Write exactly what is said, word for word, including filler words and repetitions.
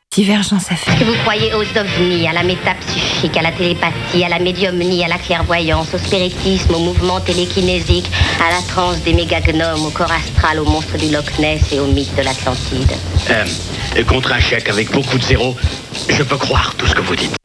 Divergence à faire. Que vous croyez aux ovnis, à la métapsychique, à la télépathie, à la médiumnie, à la clairvoyance, au spiritisme, au mouvement télékinésique, à la transe des mégagnomes, au corps astral, au monstre du Loch Ness et au mythe de l'Atlantide. Euh, contre un chèque avec beaucoup de zéros, je peux croire tout ce que vous dites.